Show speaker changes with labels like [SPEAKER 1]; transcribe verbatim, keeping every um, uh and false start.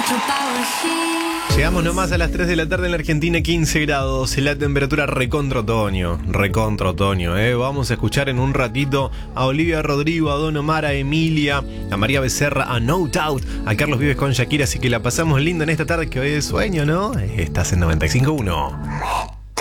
[SPEAKER 1] Llegamos nomás a las tres de la tarde en la Argentina, quince grados, la temperatura recontra otoño, recontra otoño, ¿eh? Vamos a escuchar en un ratito a Olivia Rodrigo, a Don Omar, a Emilia, a María Becerra, a No Doubt, a Carlos Vives con Shakira, así que la pasamos lindo en esta tarde que hoy es sueño, ¿no? Estás en noventa y cinco punto uno.